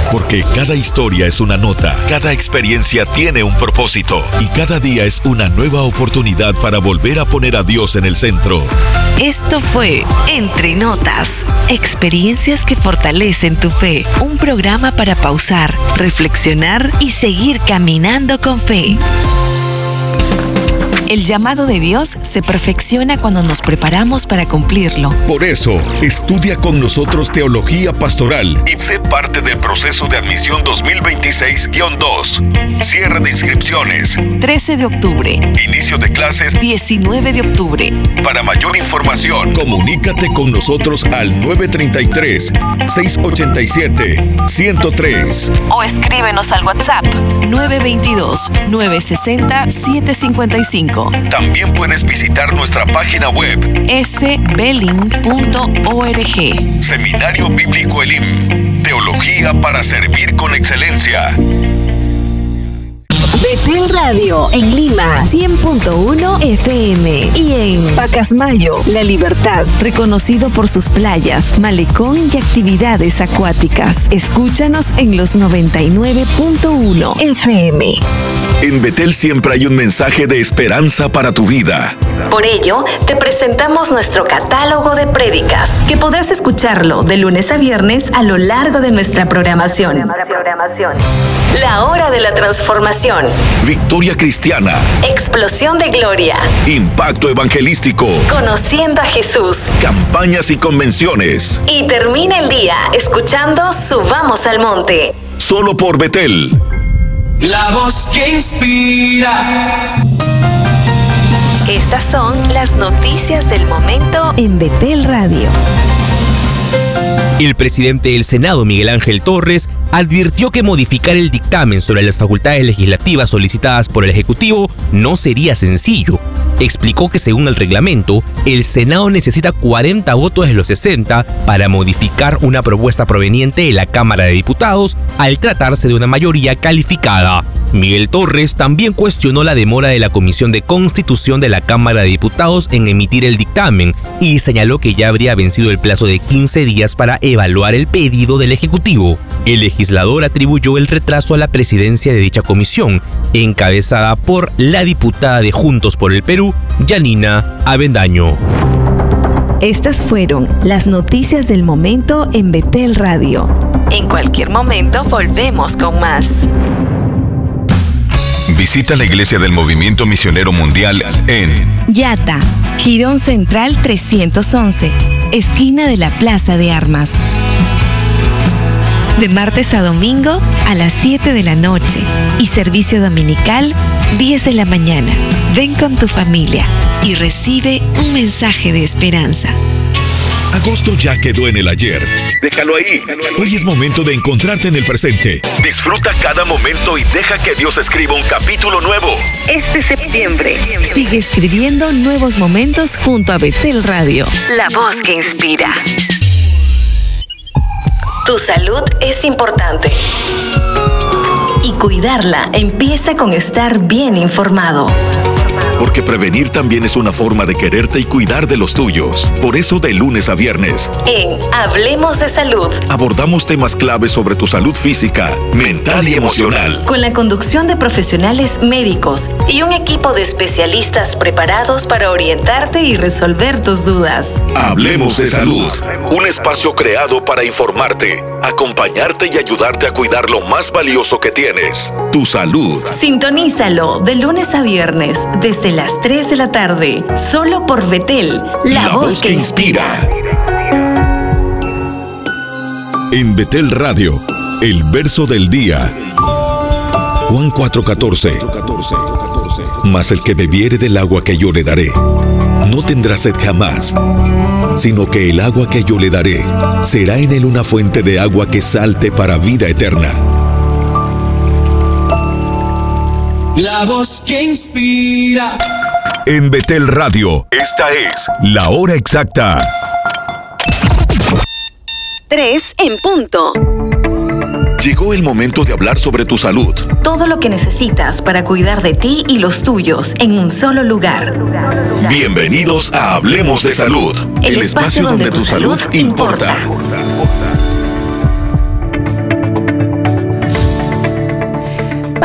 Porque cada historia es una nota, cada experiencia tiene un propósito y cada día es una nueva oportunidad para volver a poner a Dios en el centro. Esto fue Entre Notas, experiencias que fortalecen tu fe. Un programa para pausar, reflexionar y seguir caminando con fe. El llamado de Dios se perfecciona cuando nos preparamos para cumplirlo. Por eso, estudia con nosotros Teología Pastoral y sé parte del proceso de admisión 2026-2. Cierre de inscripciones. 13 de octubre. Inicio de clases. 19 de octubre. Para mayor información, comunícate con nosotros al 933-687-103. O escríbenos al WhatsApp 922-960-755. También puedes visitar nuestra página web sbeling.org. Seminario Bíblico Elim. Teología para servir con excelencia. Betel Radio en Lima 100.1 FM y en Pacasmayo, La Libertad, reconocido por sus playas, malecón y actividades acuáticas. Escúchanos en los 99.1 FM. En Betel siempre hay un mensaje de esperanza para tu vida. Por ello, te presentamos nuestro catálogo de prédicas, que podrás escucharlo de lunes a viernes a lo largo de nuestra programación. La Hora de la Transformación. Victoria Cristiana. Explosión de Gloria. Impacto Evangelístico. Conociendo a Jesús. Campañas y convenciones. Y termina el día escuchando Subamos al Monte. Solo por Betel. La voz que inspira. Estas son las noticias del momento En Betel Radio. El presidente del Senado, Miguel Ángel Torres, advirtió que modificar el dictamen sobre las facultades legislativas solicitadas por el Ejecutivo no sería sencillo. Explicó que según el reglamento, el Senado necesita 40 votos de los 60 para modificar una propuesta proveniente de la Cámara de Diputados al tratarse de una mayoría calificada. Miguel Torres también cuestionó la demora de la Comisión de Constitución de la Cámara de Diputados en emitir el dictamen y señaló que ya habría vencido el plazo de 15 días para evaluar el pedido del Ejecutivo. El legislador atribuyó el retraso a la presidencia de dicha comisión, encabezada por la diputada de Juntos por el Perú, Yanina Avendaño. Estas fueron las noticias del momento en Betel Radio. En cualquier momento volvemos con más. Visita la Iglesia del Movimiento Misionero Mundial en Yata, Jirón Central 311, esquina de la Plaza de Armas. De martes a domingo a las 7 de la noche y servicio dominical 10 de la mañana. Ven con tu familia y recibe un mensaje de esperanza. Agosto ya quedó en el ayer. Déjalo ahí. Hoy es momento de encontrarte en el presente. Disfruta cada momento y deja que Dios escriba un capítulo nuevo. Este septiembre sigue escribiendo nuevos momentos junto a Betel Radio. La voz que inspira. Tu salud es importante. Y cuidarla empieza con estar bien informado. Porque prevenir también es una forma de quererte y cuidar de los tuyos. Por eso, de lunes a viernes, En Hablemos de Salud, abordamos temas claves sobre tu salud física, mental y emocional. con la conducción de profesionales médicos y un equipo de especialistas preparados para orientarte y resolver tus dudas. Hablemos de salud. Un espacio creado para informarte, acompañarte y ayudarte a cuidar lo más valioso que tienes, tu salud. Sintonízalo de lunes a viernes desde las 3 de la tarde, solo por Betel, la voz que inspira. En Betel Radio, el verso del día. Juan 4:14. Mas el que bebiere del agua que yo le daré, no tendrá sed jamás, sino que el agua que yo le daré será en él una fuente de agua que salte para vida eterna. La voz que inspira. En Betel Radio, esta es la hora exacta. 3 en punto. Llegó el momento de hablar sobre tu salud. Todo lo que necesitas para cuidar de ti y los tuyos en un solo lugar. Bienvenidos a Hablemos de Salud, el espacio donde tu salud importa.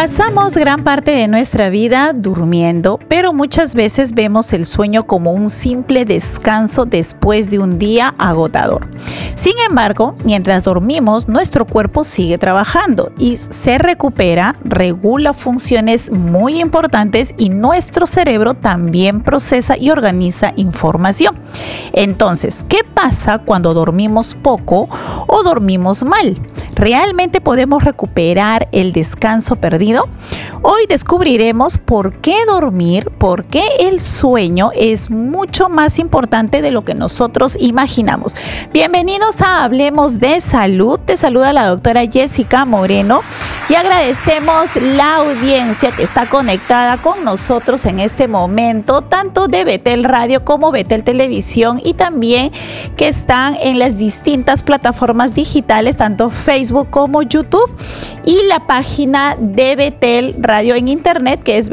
Pasamos gran parte de nuestra vida durmiendo, pero muchas veces vemos el sueño como un simple descanso después de un día agotador. Sin embargo, mientras dormimos, nuestro cuerpo sigue trabajando y se recupera, regula funciones muy importantes y nuestro cerebro también procesa y organiza información. Entonces, ¿qué pasa cuando dormimos poco o dormimos mal? ¿Realmente podemos recuperar el descanso perdido? Hoy descubriremos por qué dormir, por qué el sueño es mucho más importante de lo que nosotros imaginamos. Bienvenidos a Hablemos de Salud. Te saluda la doctora Jessica Moreno y agradecemos la audiencia que está conectada con nosotros en este momento, tanto de Betel Radio como Betel Televisión, y también que están en las distintas plataformas digitales, tanto Facebook como YouTube, y la página de Betel Radio en internet, que es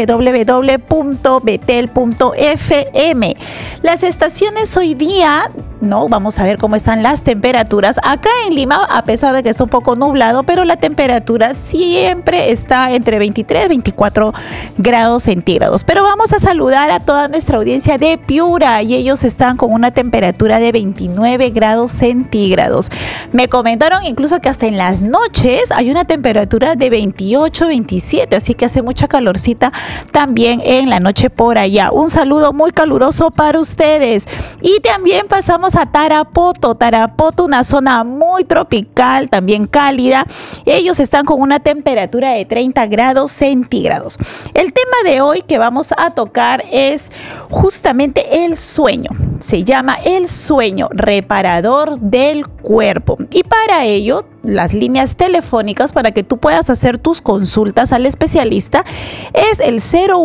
www.betel.fm. Las estaciones hoy día, vamos a ver cómo están las temperaturas. Acá en Lima, a pesar de que está un poco nublado, pero la temperatura siempre está entre 23 y 24 grados centígrados. Pero vamos a saludar a toda nuestra audiencia de Piura, y ellos están con una temperatura de 29 grados centígrados. Me comentaron incluso que hasta en las noches hay una temperatura de 28, 27, así que hace mucha calorcita también en la noche por allá. Un saludo muy caluroso para ustedes. Y también pasamos a Tarapoto, una zona muy tropical, también cálida. Ellos están con una temperatura de 30 grados centígrados. El tema de hoy que vamos a tocar es justamente el sueño. Se llama el sueño reparador del cuerpo. Y para ello, las líneas telefónicas para que tú puedas hacer tus consultas al especialista es el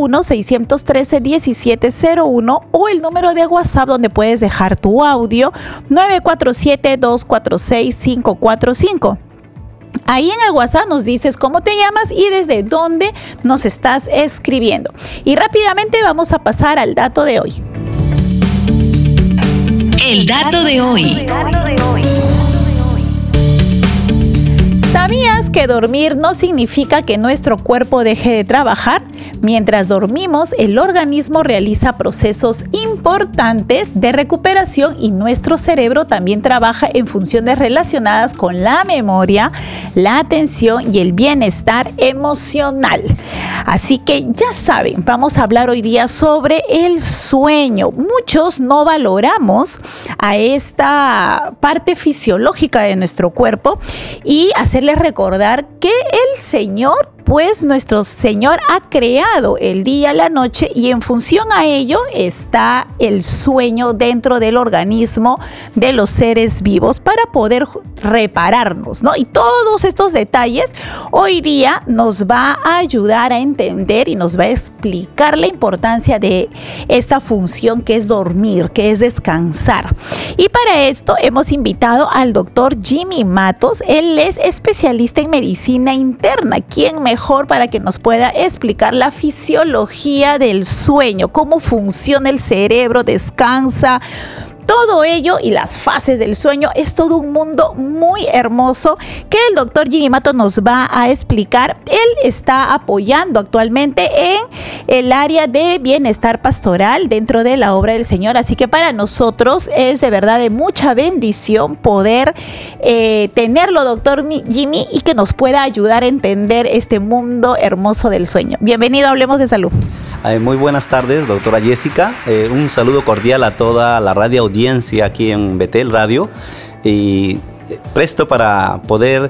01-613-1701 o el número de WhatsApp donde puedes dejar tu audio 947-246-545. Ahí en el WhatsApp nos dices cómo te llamas y desde dónde nos estás escribiendo. Y rápidamente vamos a pasar al dato de hoy. El dato de hoy. ¿Sabías que dormir no significa que nuestro cuerpo deje de trabajar? Mientras dormimos, el organismo realiza procesos importantes de recuperación y nuestro cerebro también trabaja en funciones relacionadas con la memoria, la atención y el bienestar emocional. Así que ya saben, vamos a hablar hoy día sobre el sueño. Muchos no valoramos a esta parte fisiológica de nuestro cuerpo y hacerles recordar que el Señor, pues nuestro Señor ha creado el día, la noche, y en función a ello está el sueño dentro del organismo de los seres vivos para poder repararnos, ¿no? Y todos estos detalles hoy día nos va a ayudar a entender y nos va a explicar la importancia de esta función que es dormir, que es descansar. Y para esto hemos invitado al doctor Jimmy Matos. Él es especialista en medicina interna. ¿Quién mejor para que nos pueda explicar la fisiología del sueño, cómo funciona el cerebro, descansa? Todo ello y las fases del sueño es todo un mundo muy hermoso que el doctor Jimmy Matos nos va a explicar. Él está apoyando actualmente en el área de bienestar pastoral dentro de la obra del Señor. Así que para nosotros es de verdad de mucha bendición poder tenerlo, doctor Jimmy, y que nos pueda ayudar a entender este mundo hermoso del sueño. Bienvenido a Hablemos de Salud. Muy buenas tardes, doctora Jessica. Un saludo cordial a toda la radio audiencia aquí en Betel Radio, y presto para poder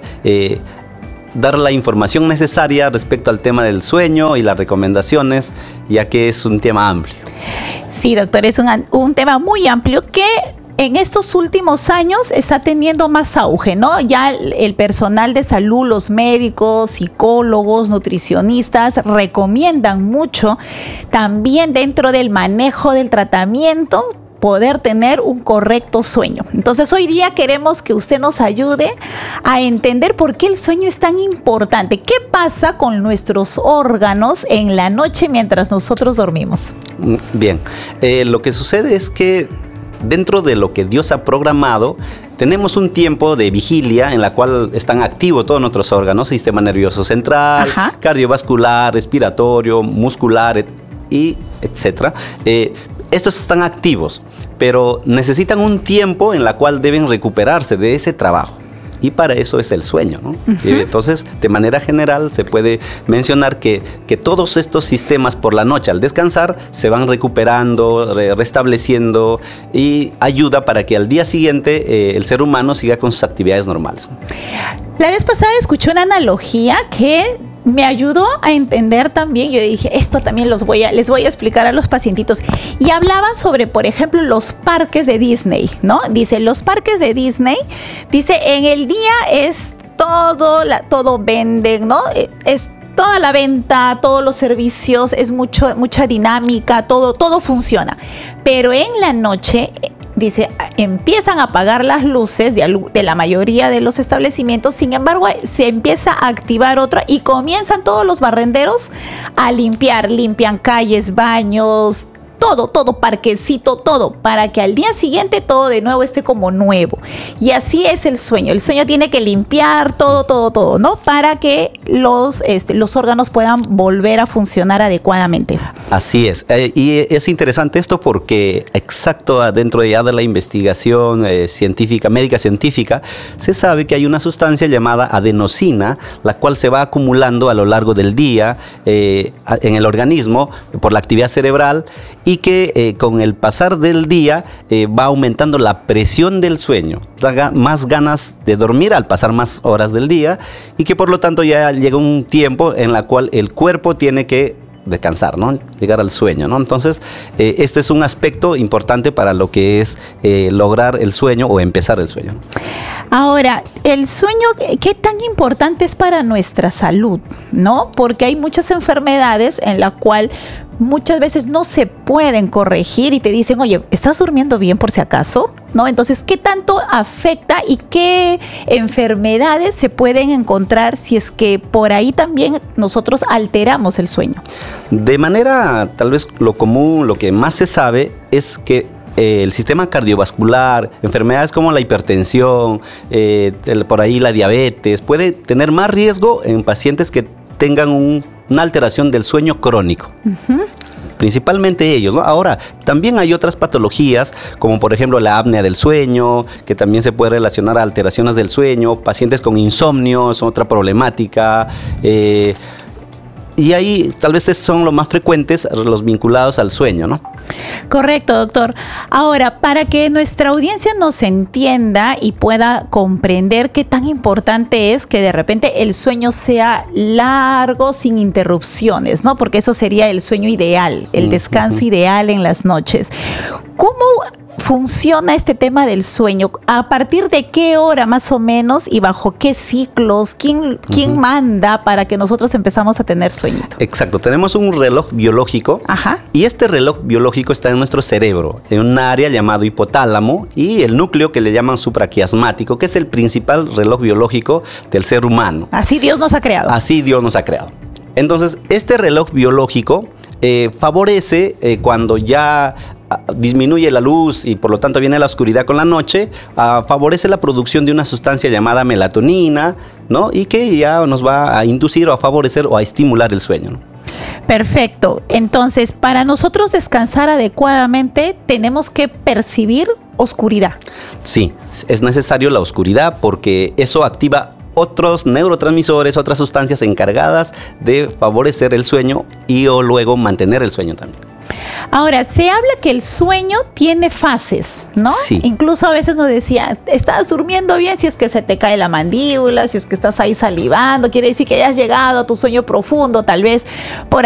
dar la información necesaria respecto al tema del sueño y las recomendaciones, ya que es un tema amplio. Sí, doctor, es un tema muy amplio que en estos últimos años está teniendo más auge, ¿no? Ya el personal de salud, los médicos, psicólogos, nutricionistas recomiendan mucho también dentro del manejo del tratamiento poder tener un correcto sueño. Entonces hoy día queremos que usted nos ayude a entender por qué el sueño es tan importante. ¿Qué pasa con nuestros órganos en la noche mientras nosotros dormimos? Bien, lo que sucede es que dentro de lo que Dios ha programado, tenemos un tiempo de vigilia en la cual están activos todos nuestros órganos, sistema nervioso central, cardiovascular, respiratorio, muscular, y etcétera. Estos están activos, pero necesitan un tiempo en la cual deben recuperarse de ese trabajo. Y para eso es el sueño, ¿no? Entonces, de manera general, se puede mencionar que todos estos sistemas por la noche, al descansar, se van recuperando, restableciendo y ayuda para que al día siguiente el ser humano siga con sus actividades normales. La vez pasada escuché una analogía que me ayudó a entender también. Yo dije, esto también les voy a explicar a los pacientitos. Y hablaban sobre, por ejemplo, los parques de Disney, ¿no? Dice, los parques de Disney, dice, en el día es todo venden, ¿no? Es toda la venta, todos los servicios, es mucha dinámica, todo funciona. Pero en la noche, dice, empiezan a apagar las luces de la mayoría de los establecimientos. Sin embargo, se empieza a activar otra y comienzan todos los barrenderos a limpian calles, baños, todo, parquecito, todo, para que al día siguiente todo de nuevo esté como nuevo. Y así es el sueño. El sueño tiene que limpiar todo, ¿no? Para que los órganos puedan volver a funcionar adecuadamente. Así es. Y es interesante esto porque exacto dentro ya de la investigación científica, médica científica, se sabe que hay una sustancia llamada adenosina, la cual se va acumulando a lo largo del día en el organismo por la actividad cerebral, y que con el pasar del día va aumentando la presión del sueño, da más ganas de dormir al pasar más horas del día, y que por lo tanto ya llega un tiempo en la cual el cuerpo tiene que descansar, ¿no? Llegar al sueño, ¿no? Entonces, este es un aspecto importante para lo que es lograr el sueño o empezar el sueño. Ahora, el sueño, ¿qué tan importante es para nuestra salud, no? Porque hay muchas enfermedades en la cual muchas veces no se pueden corregir y te dicen, oye, ¿estás durmiendo bien por si acaso? ¿No? Entonces, ¿qué tanto afecta y qué enfermedades se pueden encontrar si es que por ahí también nosotros alteramos el sueño? De manera, tal vez lo común, lo que más se sabe es que el sistema cardiovascular, enfermedades como la hipertensión, por ahí la diabetes, puede tener más riesgo en pacientes que tengan una alteración del sueño crónico. Principalmente ellos, ¿no? Ahora, también hay otras patologías, como por ejemplo la apnea del sueño, que también se puede relacionar a alteraciones del sueño, pacientes con insomnio, son otra problemática. Y ahí tal vez son los más frecuentes, los vinculados al sueño, ¿no? Correcto, doctor. Ahora, para que nuestra audiencia nos entienda y pueda comprender qué tan importante es que de repente el sueño sea largo, sin interrupciones, ¿no? Porque eso sería el sueño ideal, el descanso ideal en las noches. ¿Cómo funciona este tema del sueño? ¿A partir de qué hora más o menos y bajo qué ciclos? ¿Quién manda para que nosotros empezamos a tener sueñito? Exacto, tenemos un reloj biológico. Y este reloj biológico está en nuestro cerebro, en un área llamado hipotálamo, y el núcleo que le llaman supraquiasmático, que es el principal reloj biológico del ser humano. Así Dios nos ha creado. Así Dios nos ha creado. Entonces, este reloj biológico favorece cuando ya disminuye la luz y por lo tanto viene la oscuridad con la noche, favorece la producción de una sustancia llamada melatonina, ¿no? Y que ya nos va a inducir o a favorecer o a estimular el sueño, ¿no? Perfecto. Entonces, para nosotros descansar adecuadamente, tenemos que percibir oscuridad. Sí, es necesario la oscuridad porque eso activa otros neurotransmisores, otras sustancias encargadas de favorecer el sueño y o luego mantener el sueño también. Ahora, se habla que el sueño tiene fases, ¿no? Sí. Incluso a veces nos decía, estás durmiendo bien si es que se te cae la mandíbula, si es que estás ahí salivando, quiere decir que ya has llegado a tu sueño profundo, tal vez por